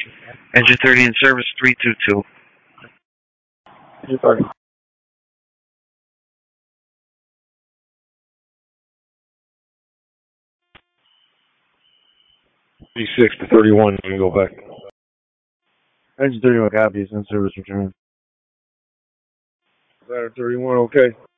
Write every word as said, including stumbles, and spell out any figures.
Engine thirty in service, three two two. Engine thirty. D six to thirty-one, you can go back. Engine thirty-one copies, in service return. Ladder thirty-one, okay.